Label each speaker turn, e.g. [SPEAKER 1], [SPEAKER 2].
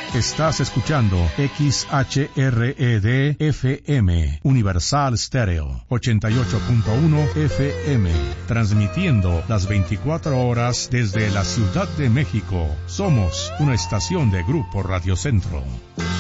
[SPEAKER 1] Estás escuchando XHRED-FM, Universal Stereo, 88.1 FM, transmitiendo las 24 horas desde la Ciudad de México. Somos una estación de Grupo Radio Centro.